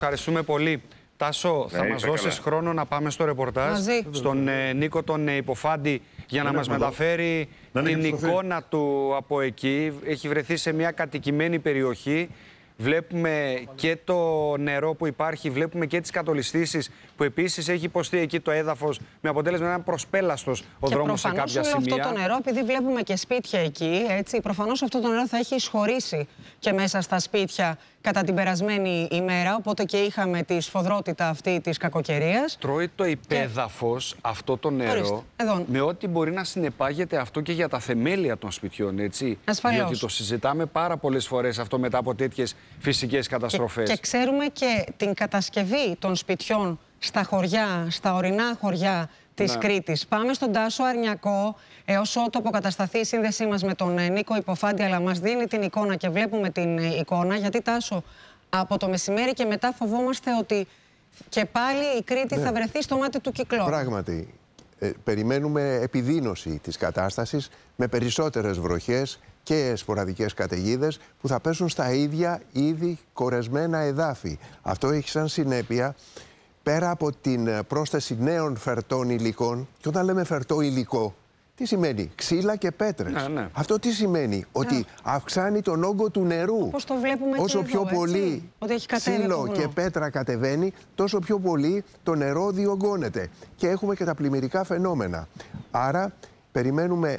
Ευχαριστούμε πολύ. Τάσο, θα μας δώσεις χρόνο να πάμε στο ρεπορτάζ στον Νίκο τον Υποφάντη για να μας μεταφέρει την εικόνα του από εκεί. Έχει βρεθεί σε μια κατοικημένη περιοχή. Βλέπουμε και το νερό που υπάρχει, βλέπουμε και τις κατολιστήσεις που επίσης έχει υποστεί εκεί το έδαφος, με αποτέλεσμα να είναι προσπέλαστος ο δρόμος σε κάποια σημεία. Αυτό το νερό, επειδή βλέπουμε και σπίτια εκεί, έτσι, προφανώς αυτό το νερό θα έχει εισχωρήσει και μέσα στα σπίτια κατά την περασμένη ημέρα, οπότε και είχαμε τη σφοδρότητα αυτή της κακοκαιρίας. Τρώει το υπέδαφος αυτό το νερό, με ό,τι μπορεί να συνεπάγεται αυτό και για τα θεμέλια των σπιτιών, έτσι. Ασφαλώς. Διότι το συζητάμε πάρα πολλές φορές αυτό μετά από τέτοιες φυσικές καταστροφές. Και ξέρουμε και την κατασκευή των σπιτιών στα χωριά, στα ορεινά χωριά της Κρήτης. Πάμε στον Τάσο Αρνιακό, έως ότου αποκατασταθεί η σύνδεσή μας με τον Νίκο Υποφάντη, αλλά μας δίνει την εικόνα και βλέπουμε την εικόνα, γιατί Τάσο, από το μεσημέρι και μετά φοβόμαστε ότι και πάλι η Κρήτη θα βρεθεί στο μάτι του κυκλώνα. Πράγματι, περιμένουμε επιδείνωση της κατάστασης με περισσότερες βροχές και σποραδικές καταιγίδες που θα πέσουν στα ίδια ήδη κορεσμένα εδάφη. Αυτό έχει σαν συνέπεια, πέρα από την πρόσθεση νέων φερτών υλικών, και όταν λέμε φερτό υλικό, τι σημαίνει? Ξύλα και πέτρες. Αυτό τι σημαίνει? Ότι αυξάνει τον όγκο του νερού. Όπως το βλέπουμε όσο και πιο εδώ, πολύ ξύλο και πέτρα κατεβαίνει, τόσο πιο πολύ το νερό διωγγώνεται. Και έχουμε και τα πλημμυρικά φαινόμενα. Άρα περιμένουμε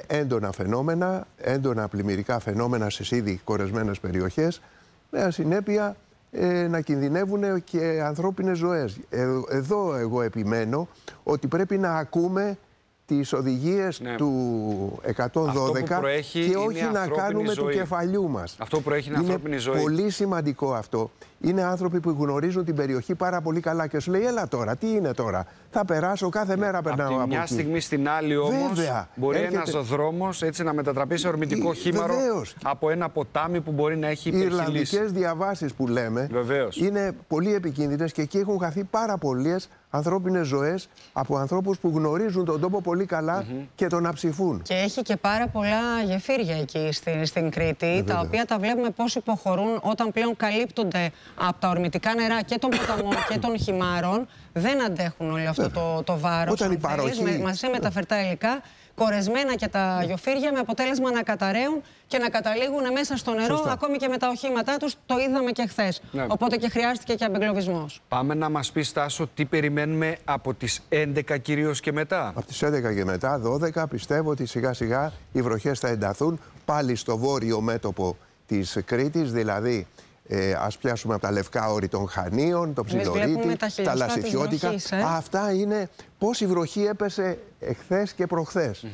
έντονα πλημμυρικά φαινόμενα στις ήδη κορεσμένες περιοχές, με συνέπεια να κινδυνεύουν και ανθρώπινες ζωές. Εδώ εγώ επιμένω ότι πρέπει να ακούμε τις οδηγίες του 112 και όχι να κάνουμε του κεφαλιού μας. Αυτό που προέχει είναι ανθρώπινη ζωή. Είναι πολύ σημαντικό αυτό. Είναι άνθρωποι που γνωρίζουν την περιοχή πάρα πολύ καλά και σου λέει, έλα τώρα, τι είναι τώρα? Θα περάσω, κάθε μέρα περνάω από εκεί. Από μια στιγμή στην άλλη όμως μπορεί ένας δρόμος έτσι να μετατραπεί σε ορμητικό χήμαρο από ένα ποτάμι που μπορεί να έχει υπερχειλήσει. Οι Ιρλανδικές διαβάσεις που λέμε είναι πολύ επικίνδυνες και εκεί έχουν χαθεί πάρα πολλές ανθρώπινες ζωές από ανθρώπους που γνωρίζουν τον τόπο πολύ καλά και τον αψηφούν. Και έχει και πάρα πολλά γεφύρια εκεί στην Κρήτη, τα οποία τα βλέπουμε πώς υποχωρούν όταν πλέον καλύπτονται από τα ορμητικά νερά και των ποταμών και των χυμάρων. Δεν αντέχουν όλο αυτό το βάρος. Μαζί με τα φερτά υλικά, κορεσμένα και τα γεφύρια, με αποτέλεσμα να καταραίουν και να καταλήγουν μέσα στο νερό, ακόμη και με τα οχήματά τους. Το είδαμε και χθες. Οπότε και χρειάστηκε και αμπεγκλωβισμός. Πάμε να μας πεις, Τάσο, τι περιμένουμε από τις 11 κυρίως και μετά. Από τις 11 και μετά, 12, πιστεύω ότι σιγά σιγά οι βροχές θα ενταθούν πάλι στο βόρειο μέτωπο της Κρήτης, δηλαδή ας πιάσουμε από τα λευκά όρη των Χανίων, το Ψιλορίτη, τα Λασιθιώτικα. Αυτά είναι πόση βροχή έπεσε εχθές και προχθές.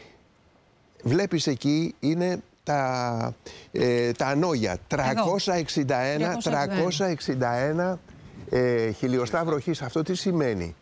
Βλέπεις εκεί είναι τα ανόγια. 361 χιλιοστά βροχής. Αυτό τι σημαίνει?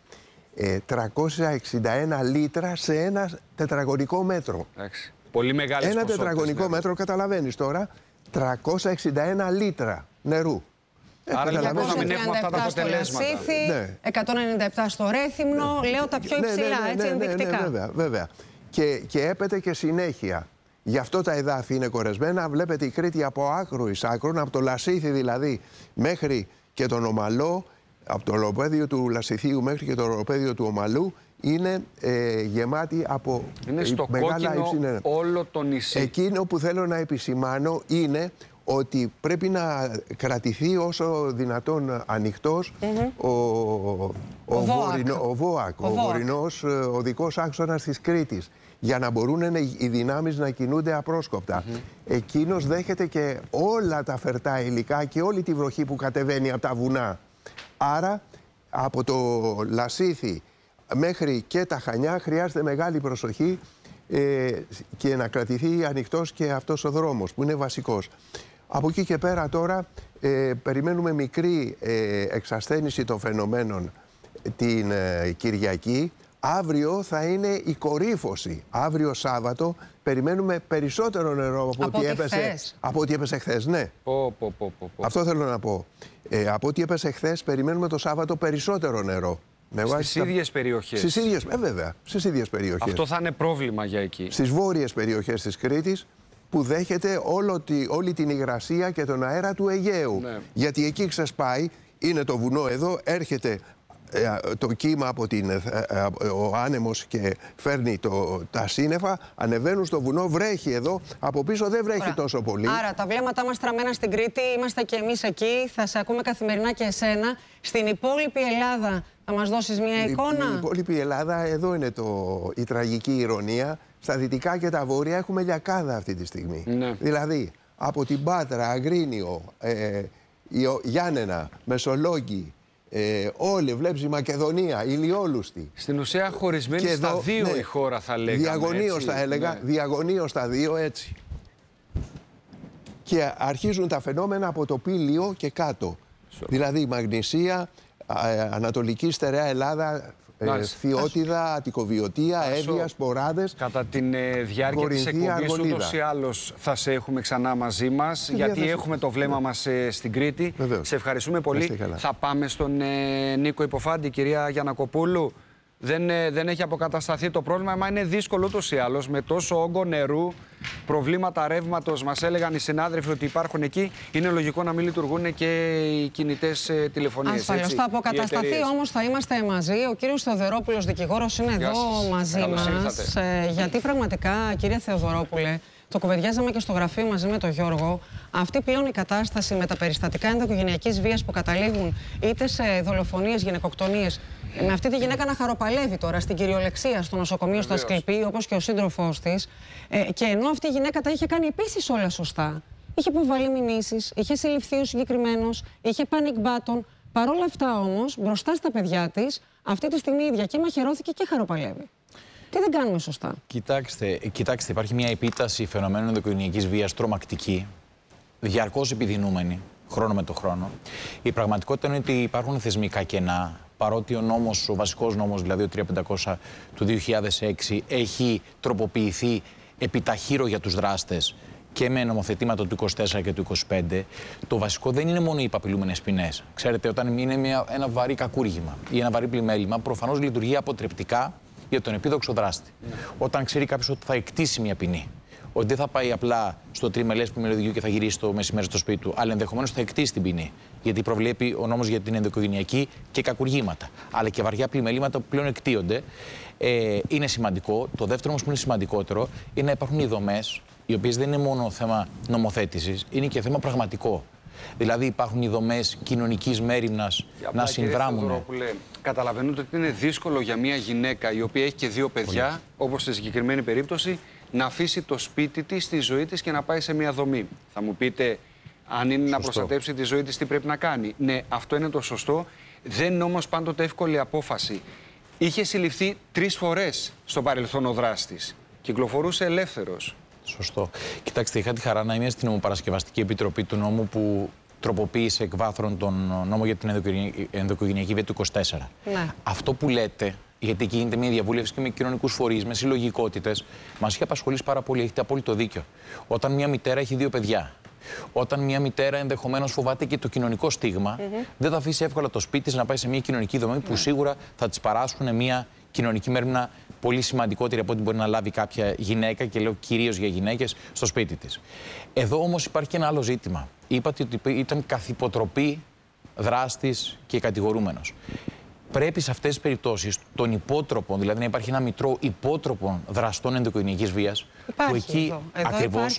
361 λίτρα σε ένα τετραγωνικό μέτρο. Πολύ μεγάλες ποσότητες. Ένα τετραγωνικό μέτρο, καταλαβαίνεις τώρα, 361 λίτρα νερού. Άρα λοιπόν να μην έχουμε αυτά τα αποτελέσματα. 197 στο Ρέθυμνο, λέω τα πιο υψηλά, έτσι ενδεικτικά. Βέβαια. Και έπεται και συνέχεια. Γι' αυτό τα εδάφη είναι κορεσμένα. Βλέπετε η Κρήτη από άκρο εις άκρον, από το Λασίθι δηλαδή μέχρι και τον Ομαλό, από το οροπέδιο του Λασιθίου μέχρι και το οροπέδιο του Ομαλού, είναι γεμάτη από μεγάλα υψηλά. Όλο το νησί. Εκείνο που θέλω να επισημάνω είναι ότι πρέπει να κρατηθεί όσο δυνατόν ανοιχτός ο βορεινός οδικός άξονας της Κρήτης, για να μπορούν οι δυνάμεις να κινούνται απρόσκοπτα. Εκείνος δέχεται και όλα τα φερτά υλικά και όλη τη βροχή που κατεβαίνει από τα βουνά. Άρα από το Λασίθι μέχρι και τα Χανιά χρειάζεται μεγάλη προσοχή και να κρατηθεί ανοιχτός και αυτός ο δρόμος που είναι βασικός. Από εκεί και πέρα τώρα περιμένουμε μικρή εξασθένιση των φαινομένων την Κυριακή. Αύριο θα είναι η κορύφωση. Αύριο Σάββατο περιμένουμε περισσότερο νερό από ό,τι έπεσε χθες. Ναι. Αυτό θέλω να πω. Από ό,τι έπεσε χθες περιμένουμε το Σάββατο περισσότερο νερό. Στις ίδιες περιοχές. Βέβαια, στις ίδιες περιοχές. Αυτό θα είναι πρόβλημα για εκεί. Στις βόρειες περιοχές της Κρήτης, που δέχεται όλη την υγρασία και τον αέρα του Αιγαίου. Γιατί εκεί ξεσπάει είναι το βουνό εδώ, έρχεται το κύμα από ο άνεμος και φέρνει τα σύννεφα, ανεβαίνουν στο βουνό, βρέχει εδώ, από πίσω δεν βρέχει τόσο πολύ. Άρα τα βλέμματά μας στραμμένα στην Κρήτη, είμαστε και εμείς εκεί, θα σε ακούμε καθημερινά και εσένα. Στην υπόλοιπη Ελλάδα θα μας δώσεις μια εικόνα? Η υπόλοιπη Ελλάδα, εδώ είναι η τραγική ηρωνία, στα δυτικά και τα βόρεια έχουμε λιακάδα αυτή τη στιγμή. Ναι. Δηλαδή, από την Πάτρα, Αγρίνιο, Γιάννενα, Μεσολόγγι, όλοι, βλέπεις η Μακεδονία, ηλιόλουστη. Στην ουσία χωρισμένη στα εδώ, δύο η χώρα, θα λέγαμε. Διαγωνίως θα έλεγα, διαγωνίως στα δύο, έτσι. Και αρχίζουν τα φαινόμενα από το Πήλιο και κάτω. Δηλαδή η Μαγνησία, Ανατολική Στερεά Ελλάδα, Θειότιδα, Αττικοβιωτία, Εύβοια, Σποράδες. Κατά τη διάρκεια της εκπομπής ούτως ή άλλως θα σε έχουμε ξανά μαζί μας, γιατί έχουμε το βλέμμα μας στην Κρήτη. Βεβαίως. Σε ευχαριστούμε πολύ. Θα πάμε στον Νίκο Υποφάντη, κυρία Γιαννακοπούλου. Δεν έχει αποκατασταθεί το πρόβλημα, μα είναι δύσκολο ούτως ή άλλως με τόσο όγκο νερού, προβλήματα ρεύματος. Μας έλεγαν οι συνάδελφοι ότι υπάρχουν εκεί. Είναι λογικό να μην λειτουργούν και οι κινητές τηλεφωνίες. Ασφαλώς θα αποκατασταθεί, όμως θα είμαστε μαζί. Ο κύριος Θεοδωρόπουλος, δικηγόρος, είναι εδώ μαζί μας. Γιατί πραγματικά, κύριε Θεοδωρόπουλε, το κουβεντιάζαμε και στο γραφείο μαζί με τον Γιώργο. Αυτή πλέον η κατάσταση με τα περιστατικά ενδοοικογενειακής βίας που καταλήγουν είτε σε δολοφονίες, γυναικοκτονίες, με αυτή τη γυναίκα να χαροπαλεύει τώρα στην κυριολεξία στο νοσοκομείο στο Ασκληπί, όπως και ο σύντροφός της. Και ενώ αυτή η γυναίκα τα είχε κάνει επίσης όλα σωστά, είχε υποβάλει μηνύσεις, είχε συλληφθεί ο συγκεκριμένος, είχε panic button. Παρ' όλα αυτά όμως, μπροστά στα παιδιά της, αυτή τη στιγμή η ίδια και μαχαιρώθηκε και χαροπαλεύει. Τι δεν κάνουμε σωστά? Κοιτάξτε, υπάρχει μια επίταση φαινομένων ενδοοικογενειακής βίας τρομακτική, διαρκώς επιδεινούμενη, χρόνο με το χρόνο. Η πραγματικότητα είναι ότι υπάρχουν θεσμικά κενά, παρότι ο βασικός νόμος, δηλαδή ο 3500 του 2006, έχει τροποποιηθεί επιταχύρω για τους δράστες και με νομοθετήματα του 24 και του 25, το βασικό δεν είναι μόνο οι υπαπειλούμενες ποινές. Ξέρετε, όταν είναι ένα βαρύ κακούργημα ή ένα βαρύ πλημέλημα, προφανώς λειτουργεί αποτρεπτικά για τον επίδοξο δράστη. Όταν ξέρει κάποιος ότι θα εκτίσει μια ποινή, ότι δεν θα πάει απλά στο τριμελές πλημμυριωδικείο και θα γυρίσει το μεσημέρι στο σπίτι του, αλλά ενδεχομένως θα εκτίσει την ποινή. Γιατί προβλέπει ο νόμος για την ενδοοικογενειακή και κακουργήματα, αλλά και βαριά πλημμελήματα που πλέον εκτίονται. Είναι σημαντικό. Το δεύτερο όμως που είναι σημαντικότερο είναι να υπάρχουν οι δομές, οι οποίες δεν είναι μόνο θέμα νομοθέτησης, είναι και θέμα πραγματικό. Δηλαδή υπάρχουν οι δομές κοινωνικής μέριμνας να συνδράμουν. Καταλαβαίνετε ότι είναι δύσκολο για μια γυναίκα η οποία έχει και δύο παιδιά, όπως στη συγκεκριμένη περίπτωση, να αφήσει το σπίτι της, τη ζωή της και να πάει σε μια δομή. Θα μου πείτε, αν είναι να προστατέψει τη ζωή της, τι πρέπει να κάνει? Ναι, αυτό είναι το σωστό. Δεν είναι όμως πάντοτε εύκολη απόφαση. Είχε συλληφθεί 3 φορές στο παρελθόν ο δράστης. Κυκλοφορούσε ελεύθερος. Σωστό. Κοιτάξτε, είχα τη χαρά να είμαι στην Νομοπαρασκευαστική Επιτροπή του νόμου που τροποποίησε εκ βάθρων τον νόμο για την ενδοοικογενειακή βία του 24. Ναι. Αυτό που λέτε, γιατί εκεί γίνεται μια διαβούλευση και με κοινωνικούς φορείς, με συλλογικότητες, μας είχε απασχολήσει πάρα πολύ. Έχετε απόλυτο δίκιο. Όταν μια μητέρα έχει 2 παιδιά, όταν μια μητέρα ενδεχομένως φοβάται και το κοινωνικό στίγμα, δεν θα αφήσει εύκολα το σπίτι της να πάει σε μια κοινωνική δομή που σίγουρα θα της παράσχουν μια κοινωνική μέρημνα πολύ σημαντικότερη από ό,τι μπορεί να λάβει κάποια γυναίκα, και λέω κυρίως για γυναίκες, στο σπίτι της. Εδώ όμως υπάρχει και ένα άλλο ζήτημα. Είπατε ότι ήταν καθυποτροπή δράστης και κατηγορούμενος. Πρέπει σε αυτές τις περιπτώσεις των υπότροπων, δηλαδή να υπάρχει ένα μητρό υπότροπων δραστών ενδοοικογενειακής βίας, που εκεί ακριβώς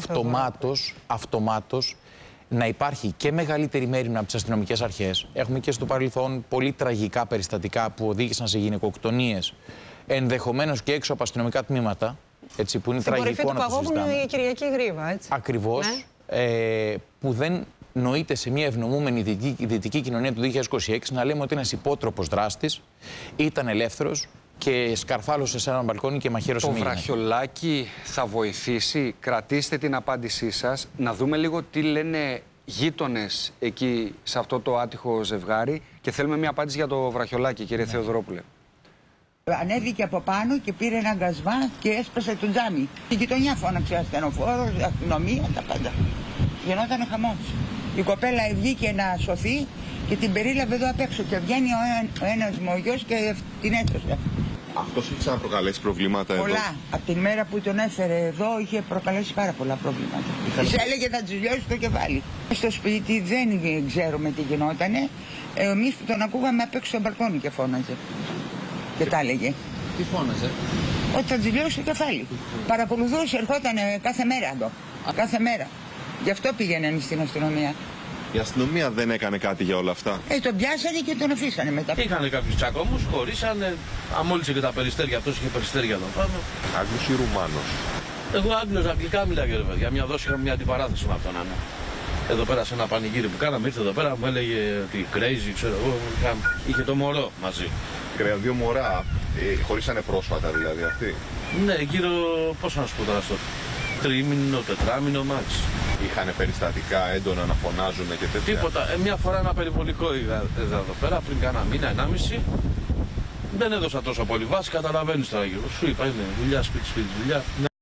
αυτομάτως να υπάρχει και μεγαλύτερη μέριμνα από τις αστυνομικές αρχές. Έχουμε και στο παρελθόν πολύ τραγικά περιστατικά που οδήγησαν σε γυναικοκτονίες, ενδεχομένως και έξω από αστυνομικά τμήματα, έτσι, που είναι τραγικό να το συζητάμε. Στην κορυφή του παγόβουνου η Κυριακή Γρήβα, έτσι. Ακριβώς, ναι. Που δεν νοείται σε μια ευνομούμενη δυτική κοινωνία του 2026 να λέμε ότι ένας υπότροπος δράστης ήταν ελεύθερος και σκαρφάλωσε σε ένα μπαλκόνι και μαχαίρωσε μια γυναίκα. Το βραχιολάκι θα βοηθήσει? Κρατήστε την απάντησή σας. Να δούμε λίγο τι λένε γείτονες εκεί σε αυτό το άτυχο ζευγάρι και θέλουμε μια απάντηση για το βραχιολάκι, κύριε Θεοδωρόπουλε. Ανέβηκε από πάνω και πήρε ένα γκασμά και έσπασε το τζάμι. Η γειτονιά φώναξε ασθενοφόρο, αστυνομία, τα πάντα. Γινόταν χαμός. Η κοπέλα βγήκε να σωθεί και την περίλαβε εδώ απ' έξω και βγαίνει ο ένας μου ο γιος και την έσωσε. Αυτός είχε ξαναπροκαλέσει προβλήματα εδώ? Πολλά. Από την μέρα που τον έφερε εδώ είχε προκαλέσει πάρα πολλά προβλήματα. Της έλεγε θα τους λιώσει το κεφάλι. Στο σπίτι δεν ξέρουμε τι γινότανε. Εμείς που τον ακούγαμε απ' έξω στο μπαλκόνι και φώναζε. Και τα έλεγε. Τι φώναζε? Ότι θα τους λιώσει το κεφάλι. Παρακολουθούσε, ερχόταν κάθε μέρα εδώ. Κάθε μέρα. Γι' αυτό πήγαινε στην αστυνομία. Η αστυνομία δεν έκανε κάτι για όλα αυτά? Τον πιάσανε και τον αφήσανε μετά. Είχαν κάποιους τσακωμούς, χωρίσανε, αμόλυσε και τα περιστέρια. Αυτός είχε περιστέρια εδώ πάνω. Άγγλος ή Ρουμάνος? Εγώ Άγγλος, αγγλικά μιλάγε ρε παιδιά. Μια δόση είχαμε μια αντιπαράθεση με αυτόν. Εδώ πέρα σε ένα πανηγύρι που κάναμε, ήρθε εδώ πέρα, μου έλεγε ότι crazy, ξέρω εγώ. Είχε το μωρό μαζί. Δύο μωρά, χωρίσανε πρόσφατα δηλαδή αυτοί? Ναι, γύρω, πώς να σου πω τώρα στο τρίμηνο, τετράμηνο μάξ. Είχαν περιστατικά έντονα να φωνάζουν και τέτοια? Τίποτα. Μια φορά ένα περιβολικό είδα εδώ πέρα πριν κάνα μήνα, 1,5. Δεν έδωσα τόσο πολύ βάση, καταλαβαίνεις τώρα γύρω. Σου είπα, είναι δουλειά, σπίτι, δουλειά.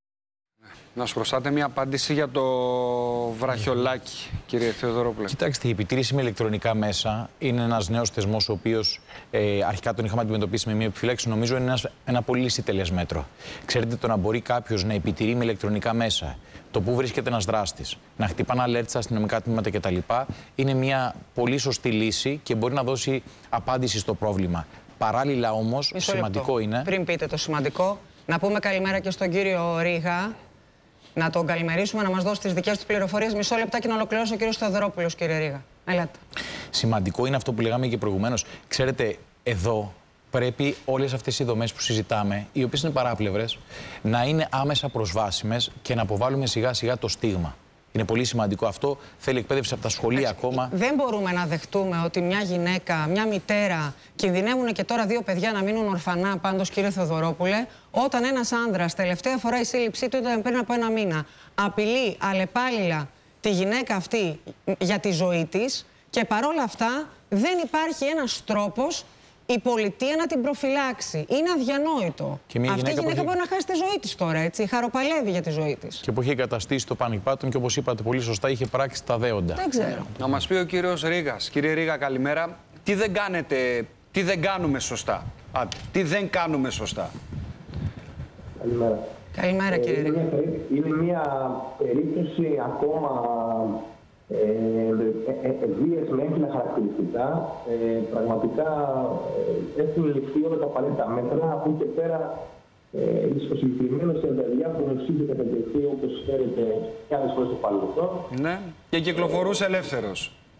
Να σου χρωστάτε μια απάντηση για το βραχιολάκι, κύριε Θεοδωρόπουλε. Κοιτάξτε, η επιτήρηση με ηλεκτρονικά μέσα είναι ένας νέος θεσμός, ο οποίος αρχικά τον είχαμε αντιμετωπίσει με μια επιφύλαξη. Νομίζω είναι ένα πολύ λυσιτελές μέτρο. Ξέρετε, το να μπορεί κάποιος να επιτηρεί με ηλεκτρονικά μέσα το που βρίσκεται ένας δράστης, να χτυπάνε alert στα αστυνομικά τμήματα κτλ., είναι μια πολύ σωστή λύση και μπορεί να δώσει απάντηση στο πρόβλημα. Παράλληλα όμως, σημαντικό είναι. Πριν πείτε το σημαντικό, να πούμε καλημέρα και στον κύριο Ρίγα. Να τον καλημερίσουμε, να μας δώσει τις δικές του πληροφορίες. Μισό λεπτάκι να ολοκληρώσει ο κύριος Θεοδωρόπουλος, κύριε Ρίγα. Ελάτε. Σημαντικό είναι αυτό που λέγαμε και προηγουμένως. Ξέρετε, εδώ πρέπει όλες αυτές οι δομές που συζητάμε, οι οποίες είναι παράπλευρες, να είναι άμεσα προσβάσιμες και να αποβάλουμε σιγά σιγά το στίγμα. Είναι πολύ σημαντικό αυτό. Θέλει εκπαίδευση από τα σχολεία ακόμα. Δεν μπορούμε να δεχτούμε ότι μια γυναίκα, μια μητέρα, κινδυνεύουν και τώρα 2 παιδιά να μείνουν ορφανά, πάντως κύριε Θεοδωρόπουλε, όταν ένας άνδρας, τελευταία φορά η σύλληψή του ήταν πριν από 1 μήνα, απειλεί αλλεπάλληλα τη γυναίκα αυτή για τη ζωή της και παρόλα αυτά δεν υπάρχει ένας τρόπος η πολιτεία να την προφυλάξει. Είναι αδιανόητο. Αυτή η γυναίκα μπορεί να χάσει τη ζωή της τώρα, έτσι. Χαροπαλεύει για τη ζωή της. Και που είχε εγκαταστήσει το panic button και όπως είπατε πολύ σωστά, είχε πράξει τα δέοντα. Δεν ξέρω. Να μας πει ο κύριος Ρίγας. Κύριε Ρίγα, καλημέρα. Τι δεν κάνετε, τι δεν κάνουμε σωστά? Τι δεν κάνουμε σωστά? Καλημέρα. Καλημέρα, κύριε Ρίγα. Είναι μια περίπτωση ακόμα βίες με έμφυλα χαρακτηριστικά. Πραγματικά έχουν ληφθεί όλα τα απαραίτητα μέτρα. Από εκεί και πέρα, στο συγκεκριμένο παιδιά που είχε κατατεθεί, όπως ξέρετε, και άλλες φορές στο παρελθόν. Ναι, και κυκλοφορούσε ελεύθερος.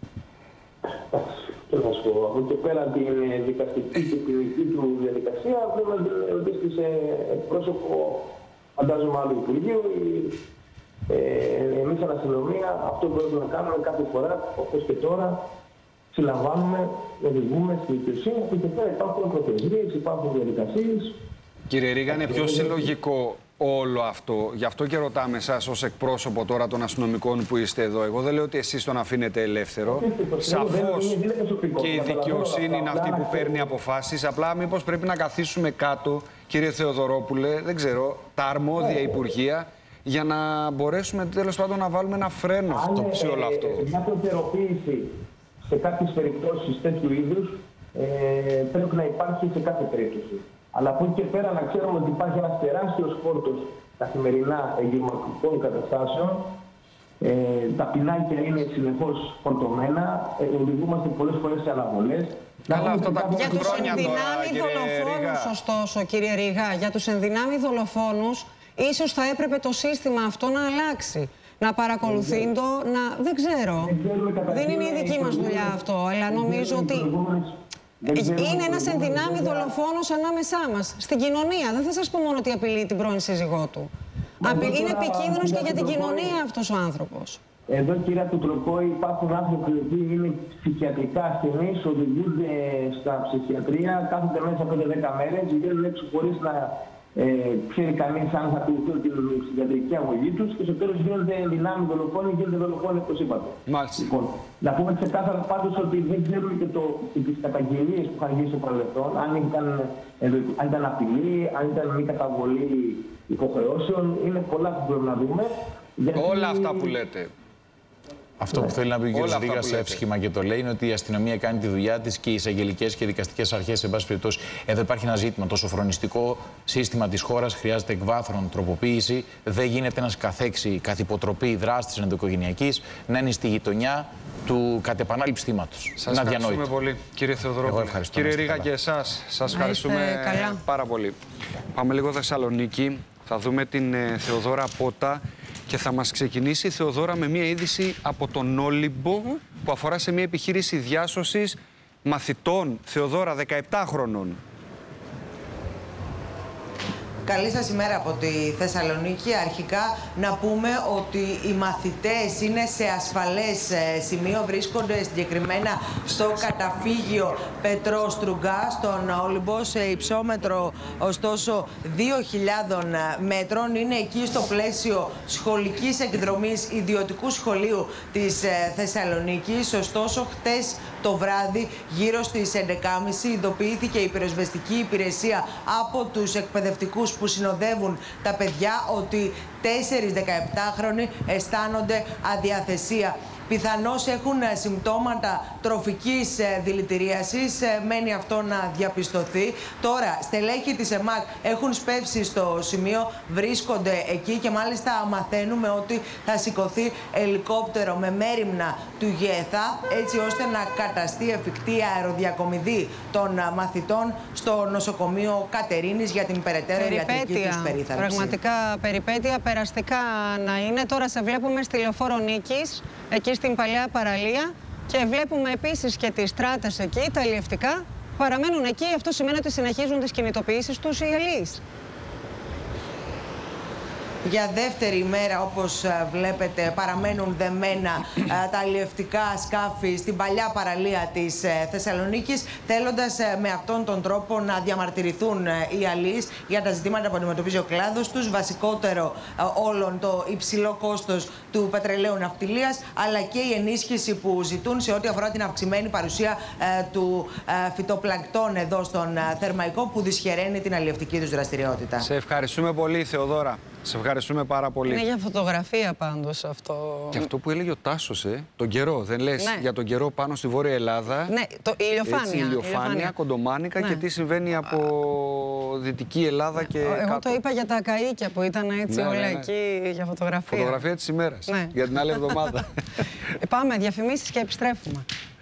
Τι να σου πω, από εκεί και πέρα την δικαστική και ποινική του διαδικασία πρέπει να την ρωτήσει σε πρόσωπο, φαντάζομαι, άλλου Υπουργείου. Εμείς σαν αστυνομία αυτό που πρέπει να κάνουμε κάθε φορά, όπως και τώρα, συλλαμβάνουμε, οδηγούμε στη δικαιοσύνη και πέρα υπάρχουν προθεσμίες, υπάρχουν διαδικασίες. Κύριε Ρίγα, είναι πιο συλλογικό όλο αυτό. Γι' αυτό και ρωτάμε εσάς ως εκπρόσωπο τώρα των αστυνομικών που είστε εδώ. Εγώ δεν λέω ότι εσείς τον αφήνετε ελεύθερο. Σαφώς και η δικαιοσύνη είναι αυτή που παίρνει αποφάσεις. Απλά μήπως πρέπει να καθίσουμε κάτω, κύριε Θεοδωρόπουλε, δεν ξέρω, τα αρμόδια υπουργεία, για να μπορέσουμε τέλος πάντων να βάλουμε ένα φρένο σε όλο αυτό. Μια προτεραιοποίηση σε κάποιες περιπτώσεις τέτοιου είδους πρέπει να υπάρχει σε κάθε περίπτωση. Αλλά από εκεί και πέρα να ξέρουμε ότι υπάρχει ένας τεράστιος φόρτος καθημερινά εγκληματικών καταστάσεων. Τα πινάκια είναι συνεχώς φορτωμένα. Οδηγούμαστε πολλές φορές σε αναβολές. Για τους ενδυνάμει δολοφόνους, ωστόσο, κύριε Ρίγα, για τους ενδυνάμει δολοφόνους, ίσως θα έπρεπε το σύστημα αυτό να αλλάξει. Να παρακολουθεί το, δεν ξέρω. Δεν είναι η δική μας δουλειά αυτό, αλλά νομίζω ότι είναι ένας ενδυνάμει δολοφόνος ανάμεσά μας, στην κοινωνία. Δεν θα σας πω μόνο ότι απειλεί την πρώην σύζυγό του. Είναι επικίνδυνος και για την κοινωνία αυτός ο άνθρωπος. Εδώ, κυρία Κουτροκό, υπάρχουν άνθρωποι που είναι ψυχιατρικά ασθενείς, οδηγούνται στα ψυχιατρία, κάθονται μέσα 5-10 μέρες, βγαίνουν έξω χωρίς να ξέρει κανείς αν θα ακολουθούν την ψυχιατρική αγωγή τους και στο τέλος γίνονται δυνάμει δολοφόνοι, γίνονται δολοφόνοι, όπως είπατε. Μάλιστα. Λοιπόν, να πούμε ξεκάθαρα πάντως ότι δεν ξέρουμε και τις καταγγελίες που είχαν γίνει στο παρελθόν, αν ήταν απειλή, αν ήταν μη καταβολή υποχρεώσεων. Είναι πολλά που πρέπει να δούμε. Όλα αυτά που λέτε. Αυτό που θέλει να πει ο κ. Ρήγας εύσχημα και το λέει είναι ότι η αστυνομία κάνει τη δουλειά της και οι εισαγγελικές και δικαστικές αρχές, εν πάση περιπτώσει. Εδώ υπάρχει ένα ζήτημα. Το σοφρονιστικό σύστημα της χώρας χρειάζεται εκβάθρον τροποποίηση. Δεν γίνεται ένας καθ' υποτροπή δράστης ενδοοικογενειακής να είναι στη γειτονιά του κατ' επανάληψη θύματος. Σας ευχαριστούμε πολύ, κύριε Θεοδωρόπουλε. Κύριε Ρήγα, και εσάς σας ευχαριστούμε πάρα πολύ. Πάμε λίγο Θεσσαλονίκη. Θα δούμε την Θεοδώρα Πότα. Και θα μας ξεκινήσει η Θεοδώρα με μια είδηση από τον Όλυμπο που αφορά σε μια επιχείρηση διάσωσης μαθητών. Θεοδώρα, 17 χρονών. Καλή σας ημέρα από τη Θεσσαλονίκη. Αρχικά να πούμε ότι οι μαθητές είναι σε ασφαλές σημείο. Βρίσκονται συγκεκριμένα στο καταφύγιο Πετρόστρugga στον Όλυμπο, σε υψόμετρο ωστόσο 2.000 μέτρων. Είναι εκεί στο πλαίσιο σχολικής εκδρομής ιδιωτικού σχολείου της Θεσσαλονίκης. Ωστόσο, χτες το βράδυ, γύρω στις 11.30, ειδοποιήθηκε η πυροσβεστική υπηρεσία από τους εκπαιδευτικούς που συνοδεύουν τα παιδιά ότι 4 17χρονοι αισθάνονται αδιαθεσία. Πιθανώς έχουν συμπτώματα τροφικής δηλητηρίασης, μένει αυτό να διαπιστωθεί. Τώρα, στελέχη της ΕΜΑΚ έχουν σπεύσει στο σημείο, βρίσκονται εκεί και μάλιστα μαθαίνουμε ότι θα σηκωθεί ελικόπτερο με μέριμνα του ΓΕΘΑ, έτσι ώστε να καταστεί εφικτή αεροδιακομιδή των μαθητών στο νοσοκομείο Κατερίνης για την περαιτέρω ιατρική τους περίθαλψη. Πραγματικά περιπέτεια, περαστικά να είναι. Τώρα σε βλέπουμε στη Λεωφόρο Νίκης, εκεί στην παλιά παραλία, και βλέπουμε επίσης και τις στράτες εκεί, τα αλλιευτικά παραμένουν εκεί. Αυτό σημαίνει ότι συνεχίζουν τις κινητοποιήσεις τους οι αλλοίς. Για δεύτερη ημέρα, όπως βλέπετε, παραμένουν δεμένα τα αλλιευτικά σκάφη στην παλιά παραλία της Θεσσαλονίκης, θέλοντας με αυτόν τον τρόπο να διαμαρτυρηθούν οι αλλοίς για τα ζητήματα που αντιμετωπίζει ο κλάδος τους, βασικότερο όλων το υψηλό κόστος του πετρελαίου ναυτιλίας, αλλά και η ενίσχυση που ζητούν σε ό,τι αφορά την αυξημένη παρουσία του φυτοπλανκτών εδώ στον Θερμαϊκό, που δυσχεραίνει την αλλιευτική τους δραστηριότητα. Σε ευχαριστούμε πολύ, Θεοδώρα. Σε ευχαριστούμε πάρα πολύ. Είναι για φωτογραφία πάντως αυτό. Και αυτό που έλεγε ο Τάσος, τον καιρό. Δεν λες για τον καιρό πάνω στη Βόρεια Ελλάδα. Ναι, η ηλιοφάνεια. Έτσι, ηλιοφάνεια, κοντομάνικα, και τι συμβαίνει από Δυτική Ελλάδα και Εγώ κάτω. το είπα για τα καΐκια που ήταν έτσι όλα εκεί για φωτογραφία. Φωτογραφία της ημέρας. Για την άλλη εβδομάδα. Πάμε, διαφημίσεις και επιστρέφουμε.